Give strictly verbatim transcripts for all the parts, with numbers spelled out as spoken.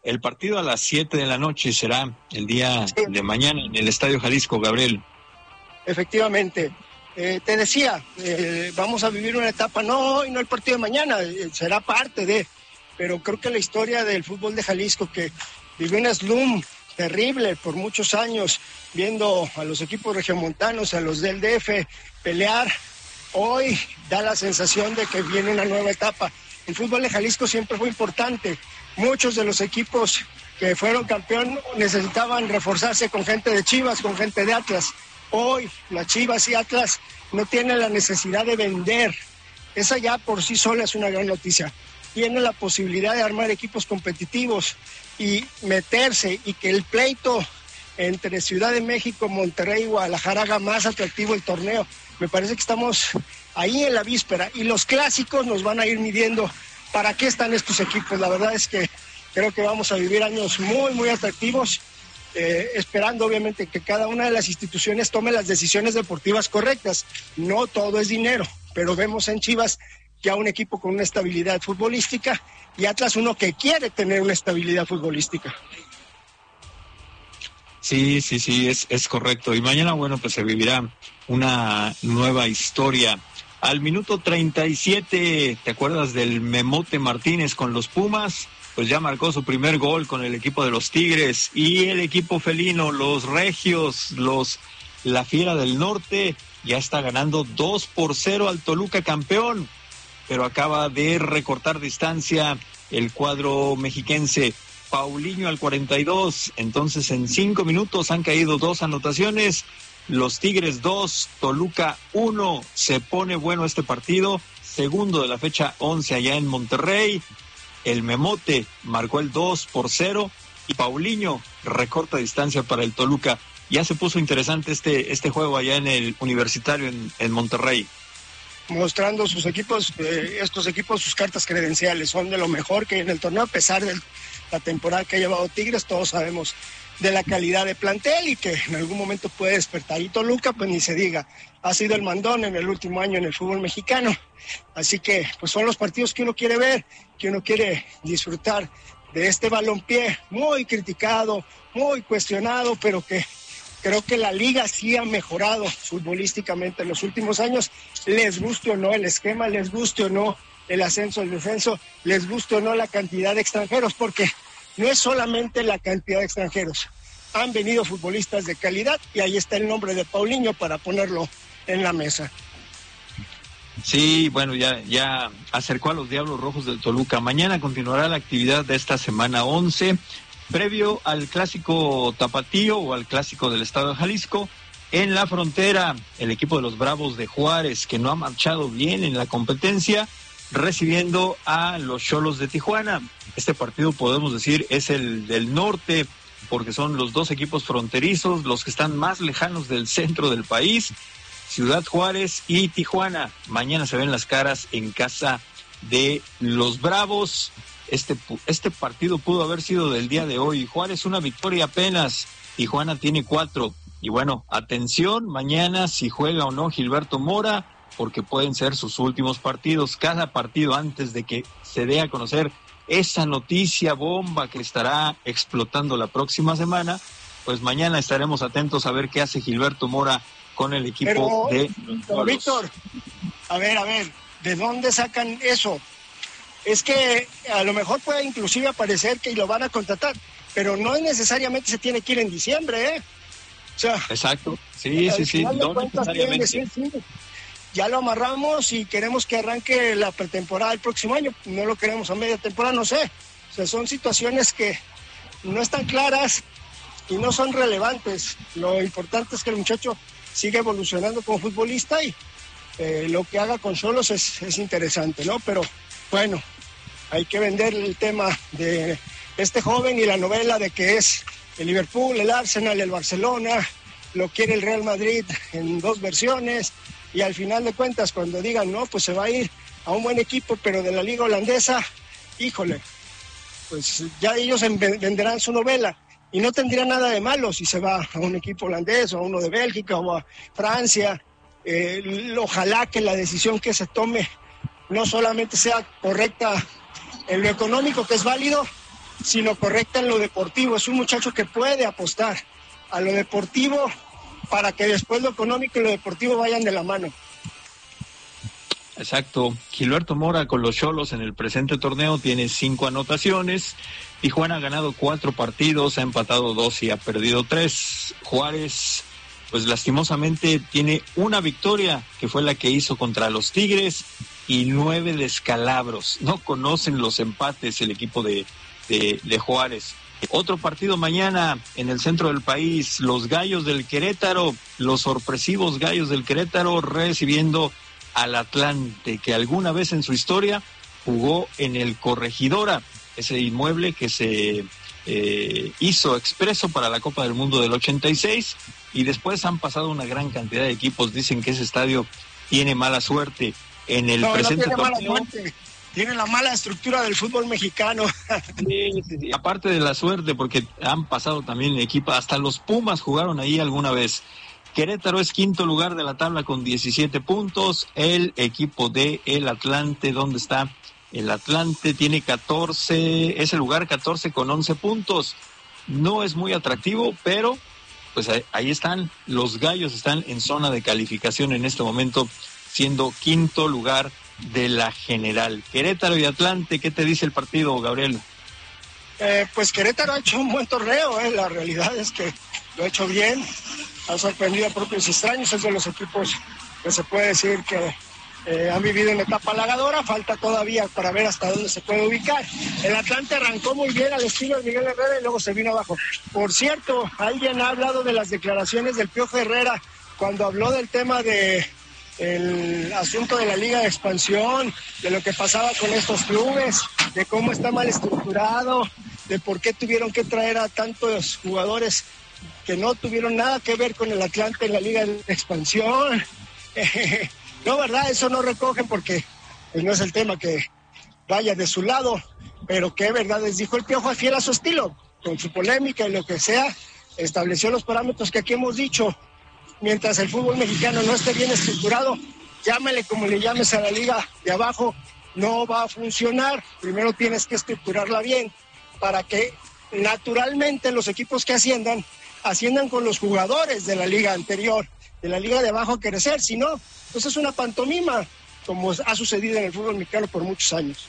El partido a las siete de la noche será el día sí. de mañana en el Estadio Jalisco, Gabriel. Efectivamente. Eh, te decía, eh, vamos a vivir una etapa, no hoy, no el partido de mañana, eh, será parte de, pero creo que la historia del fútbol de Jalisco, que vivió un slum terrible por muchos años, viendo a los equipos regiomontanos, a los del D F pelear, hoy da la sensación de que viene una nueva etapa. El fútbol de Jalisco siempre fue importante. Muchos de los equipos que fueron campeón necesitaban reforzarse con gente de Chivas, con gente de Atlas. Hoy las Chivas y Atlas no tienen la necesidad de vender. Esa ya por sí sola es una gran noticia. Tienen la posibilidad de armar equipos competitivos y meterse, y que el pleito entre Ciudad de México, Monterrey y Guadalajara haga más atractivo el torneo. Me parece que estamos ahí en la víspera, y los clásicos nos van a ir midiendo para qué están estos equipos. La verdad es que creo que vamos a vivir años muy, muy atractivos, eh, esperando obviamente que cada una de las instituciones tome las decisiones deportivas correctas. No todo es dinero, pero vemos en Chivas ya un equipo con una estabilidad futbolística, y Atlas uno que quiere tener una estabilidad futbolística. Sí, sí, sí, es, es correcto. Y mañana, bueno, pues se vivirá una nueva historia. Al minuto treinta y siete, ¿te acuerdas del Memote Martínez con los Pumas? Pues ya marcó su primer gol con el equipo de los Tigres, y el equipo felino, los Regios, los la Fiera del Norte, ya está ganando dos por cero al Toluca campeón, pero acaba de recortar distancia el cuadro mexiquense. Paulinho al cuarenta y dos, entonces en cinco minutos han caído dos anotaciones, los Tigres dos, Toluca uno, se pone bueno este partido, segundo de la fecha once allá en Monterrey, el Memote marcó el dos por cero, y Paulinho recorta distancia para el Toluca. Ya se puso interesante este, este juego allá en el Universitario en, en Monterrey. Mostrando sus equipos, eh, estos equipos, sus cartas credenciales, son de lo mejor que hay en el torneo, a pesar de la temporada que ha llevado Tigres. Todos sabemos de la calidad de plantel y que en algún momento puede despertar. Y Toluca, pues ni se diga, ha sido el mandón en el último año en el fútbol mexicano. Así que, pues son los partidos que uno quiere ver, que uno quiere disfrutar de este balompié muy criticado, muy cuestionado, pero que creo que la liga sí ha mejorado futbolísticamente en los últimos años, les guste o no el esquema, les guste o no el ascenso, el descenso, les guste o no la cantidad de extranjeros, porque no es solamente la cantidad de extranjeros, han venido futbolistas de calidad, y ahí está el nombre de Paulinho para ponerlo en la mesa. Sí, bueno, ya, ya acercó a los Diablos Rojos del Toluca. Mañana continuará la actividad de esta semana once, previo al clásico tapatío o al clásico del estado de Jalisco. En la frontera, el equipo de los Bravos de Juárez, que no ha marchado bien en la competencia, recibiendo a los Xolos de Tijuana. Este partido, podemos decir, es el del norte, porque son los dos equipos fronterizos, los que están más lejanos del centro del país, Ciudad Juárez y Tijuana. Mañana se ven las caras en casa de los Bravos. Este, este partido pudo haber sido del día de hoy. Juárez una victoria apenas, Tijuana tiene cuatro. Y bueno, atención, mañana si juega o no Gilberto Mora, porque pueden ser sus últimos partidos. Cada partido antes de que se dé a conocer esa noticia bomba que estará explotando la próxima semana, pues mañana estaremos atentos a ver qué hace Gilberto Mora con el equipo pero, de pero Víctor, a ver, a ver, ¿de dónde sacan eso? Es que a lo mejor puede inclusive aparecer que lo van a contratar, pero no necesariamente se tiene que ir en diciembre, ¿eh? O sea, exacto, sí, sí, sí, no necesariamente. Decir, sí, ya lo amarramos y queremos que arranque la pretemporada el próximo año, no lo queremos a media temporada, no sé. O sea, son situaciones que no están claras y no son relevantes. Lo importante es que el muchacho siga evolucionando como futbolista, y eh, lo que haga con Xolos es, es interesante, ¿no? Pero bueno, hay que vender el tema de este joven y la novela de que es el Liverpool, el Arsenal, el Barcelona, lo quiere el Real Madrid en dos versiones, y al final de cuentas cuando digan no, pues se va a ir a un buen equipo, pero de la liga holandesa, híjole, pues ya ellos venderán su novela, y no tendría nada de malo si se va a un equipo holandés o a uno de Bélgica o a Francia. Eh, ojalá que la decisión que se tome no solamente sea correcta en lo económico, que es válido, sino correcta en lo deportivo. Es un muchacho que puede apostar a lo deportivo para que después lo económico y lo deportivo vayan de la mano. Exacto. Gilberto Mora con los Xolos en el presente torneo tiene cinco anotaciones. Tijuana ha ganado cuatro partidos, ha empatado dos y ha perdido tres. Juárez, pues lastimosamente tiene una victoria, que fue la que hizo contra los Tigres, y nueve descalabros. No conocen los empates el equipo de, de, de Juárez. Otro partido mañana en el centro del país, los Gallos del Querétaro, los sorpresivos Gallos del Querétaro recibiendo al Atlante, que alguna vez en su historia jugó en el Corregidora, ese inmueble que se eh, hizo expreso para la Copa del Mundo del ochenta y seis, y después han pasado una gran cantidad de equipos. Dicen que ese estadio tiene mala suerte. En el no, presente no tiene torneo, mala suerte, tiene la mala estructura del fútbol mexicano. Sí, sí, sí. Aparte de la suerte, porque han pasado también equipos, hasta los Pumas jugaron ahí alguna vez. Querétaro es quinto lugar de la tabla con diecisiete puntos. El equipo de el Atlante, ¿dónde está? El Atlante tiene catorce, es el lugar catorce con once puntos. No es muy atractivo, pero pues ahí, ahí están. Los Gallos están en zona de calificación en este momento, siendo quinto lugar de la general. Querétaro y Atlante, ¿qué te dice el partido, Gabriel? Eh, pues Querétaro ha hecho un buen torneo, eh. La realidad es que lo ha hecho bien, ha sorprendido a propios extraños, es de los equipos que se puede decir que eh, han vivido en etapa halagadora, falta todavía para ver hasta dónde se puede ubicar. El Atlante arrancó muy bien al estilo de Miguel Herrera y luego se vino abajo. Por cierto, alguien ha hablado de las declaraciones del Piojo Herrera cuando habló del tema de el asunto de la Liga de Expansión, de lo que pasaba con estos clubes, de cómo está mal estructurado, de por qué tuvieron que traer a tantos jugadores que no tuvieron nada que ver con el Atlante en la Liga de Expansión. No, ¿verdad? Eso no recogen porque pues, no es el tema que vaya de su lado, pero qué verdades dijo el Piojo, fiel a su estilo, con su polémica y lo que sea, estableció los parámetros que aquí hemos dicho. Mientras el fútbol mexicano no esté bien estructurado, llámele como le llames a la liga de abajo, no va a funcionar. Primero tienes que estructurarla bien para que naturalmente los equipos que asciendan, asciendan con los jugadores de la liga anterior, de la liga de abajo a crecer. Si no, pues es una pantomima, como ha sucedido en el fútbol mexicano por muchos años.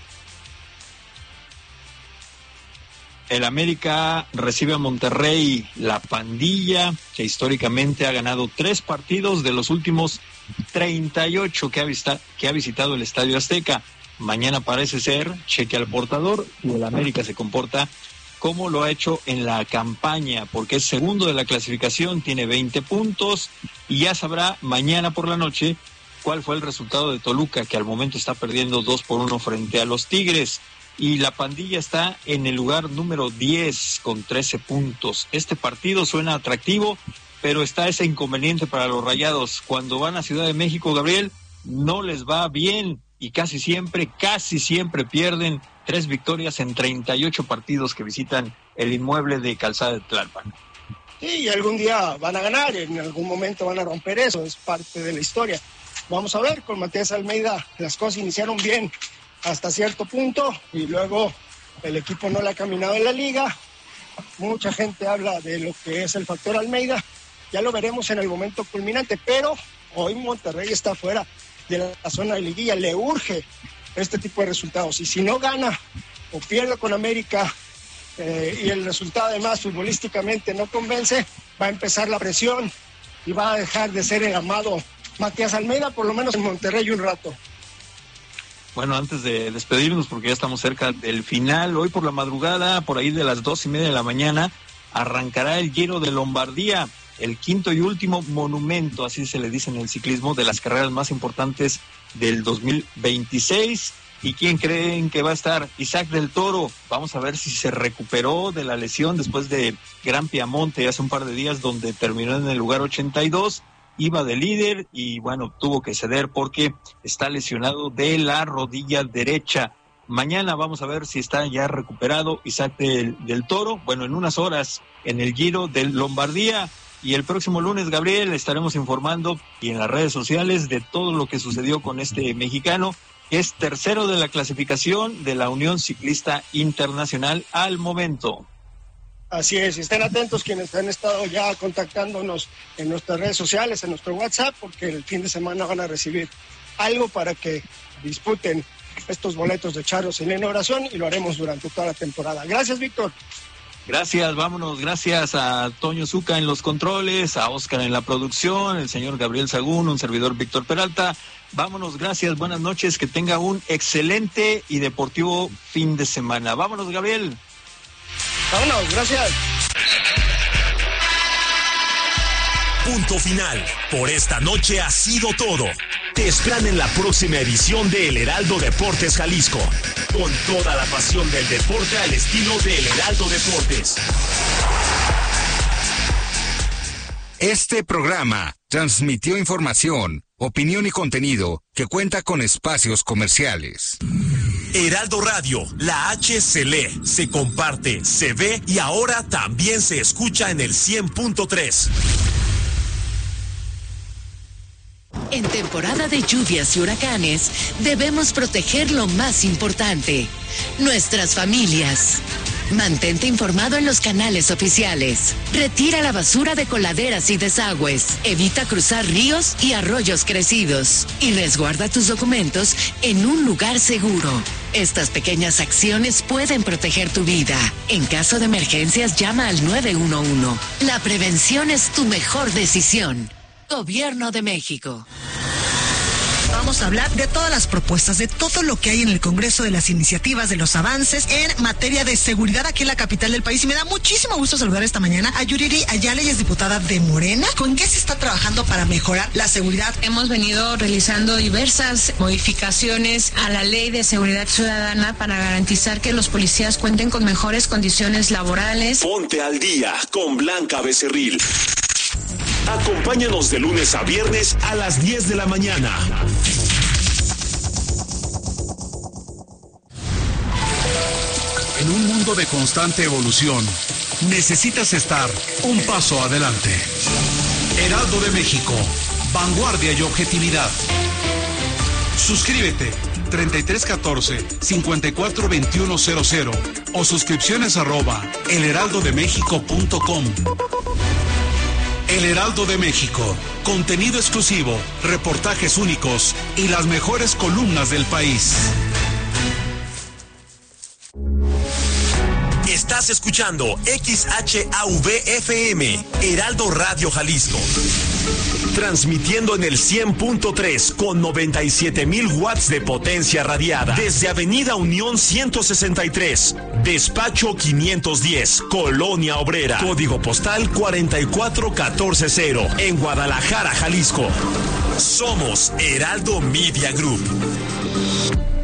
El América recibe a Monterrey, la pandilla, que históricamente ha ganado tres partidos de los últimos treinta y ocho que ha, vista, que ha visitado el Estadio Azteca. Mañana parece ser cheque al portador y el América se comporta como lo ha hecho en la campaña, porque es segundo de la clasificación, tiene veinte puntos y ya sabrá mañana por la noche cuál fue el resultado de Toluca, que al momento está perdiendo dos por uno frente a los Tigres. Y la pandilla está en el lugar número diez con trece puntos. Este partido suena atractivo, pero está ese inconveniente para los Rayados. Cuando van a Ciudad de México, Gabriel, no les va bien y casi siempre, casi siempre pierden. Tres victorias en treinta y ocho partidos que visitan el inmueble de Calzada de Tlalpan. Sí, y algún día van a ganar, en algún momento van a romper eso, es parte de la historia. Vamos a ver, con Matías Almeida las cosas iniciaron bien hasta cierto punto y luego el equipo no le ha caminado en la liga. Mucha gente habla de lo que es el factor Almeida, ya lo veremos en el momento culminante, pero hoy Monterrey está fuera de la zona de liguilla, le urge este tipo de resultados y si no gana o pierde con América eh, y el resultado además futbolísticamente no convence, va a empezar la presión y va a dejar de ser el amado Matías Almeida, por lo menos en Monterrey un rato. Bueno, antes de despedirnos, porque ya estamos cerca del final, hoy por la madrugada, por ahí de las dos y media de la mañana, arrancará el Giro de Lombardía, el quinto y último monumento, así se le dice en el ciclismo, de las carreras más importantes del dos mil veintiséis. ¿Y quién creen que va a estar? Isaac del Toro. Vamos a ver si se recuperó de la lesión después de Gran Piamonte hace un par de días, donde terminó en el lugar ochenta y dos. Iba de líder y bueno, tuvo que ceder porque está lesionado de la rodilla derecha. Mañana vamos a ver si está ya recuperado Isaac del, del Toro. Bueno, en unas horas en el Giro del Lombardía. Y el próximo lunes, Gabriel, estaremos informando y en las redes sociales de todo lo que sucedió con este mexicano es tercero de la clasificación de la Unión Ciclista Internacional al momento. Así es, estén atentos quienes han estado ya contactándonos en nuestras redes sociales, en nuestro WhatsApp, porque el fin de semana van a recibir algo para que disputen estos boletos de charros en la inauguración y lo haremos durante toda la temporada. Gracias, Víctor. Gracias, vámonos, gracias a Toño Zucca en los controles, a Oscar en la producción, el señor Gabriel Sagún, un servidor Víctor Peralta. Vámonos, gracias, buenas noches, que tenga un excelente y deportivo fin de semana. Vámonos, Gabriel. Vámonos, gracias. Punto final. Por esta noche ha sido todo. Te esperan en la próxima edición de El Heraldo Deportes Jalisco. Con toda la pasión del deporte al estilo de El Heraldo Deportes. Este programa transmitió información, opinión y contenido que cuenta con espacios comerciales. Heraldo Radio, la H se lee, se comparte, se ve y ahora también se escucha en el cien punto tres. En temporada de lluvias y huracanes, debemos proteger lo más importante, nuestras familias. Mantente informado en los canales oficiales. Retira la basura de coladeras y desagües. Evita cruzar ríos y arroyos crecidos. Y resguarda tus documentos en un lugar seguro. Estas pequeñas acciones pueden proteger tu vida. En caso de emergencias, llama al nueve uno uno. La prevención es tu mejor decisión. Gobierno de México. Vamos a hablar de todas las propuestas, de todo lo que hay en el Congreso, de las iniciativas, de los avances en materia de seguridad aquí en la capital del país. Y me da muchísimo gusto saludar esta mañana a Yuriri Ayala, ella es diputada de Morena. ¿Con qué se está trabajando para mejorar la seguridad? Hemos venido realizando diversas modificaciones a la Ley de Seguridad Ciudadana para garantizar que los policías cuenten con mejores condiciones laborales. Ponte al día con Blanca Becerril. Acompáñanos de lunes a viernes a las diez de la mañana. En un mundo de constante evolución, necesitas estar un paso adelante. Heraldo de México, vanguardia y objetividad. Suscríbete treinta y tres catorce, cincuenta y cuatro veintiuno cero cero o suscripciones arroba elheraldodemexico punto com. El Heraldo de México, contenido exclusivo, reportajes únicos y las mejores columnas del país. Estás escuchando X H A V F M, Heraldo Radio Jalisco. Transmitiendo en el cien punto tres con noventa y siete mil watts de potencia radiada. Desde Avenida Unión ciento sesenta y tres, Despacho quinientos diez, Colonia Obrera. Código postal cuarenta y cuatro catorce cero, en Guadalajara, Jalisco. Somos Heraldo Media Group.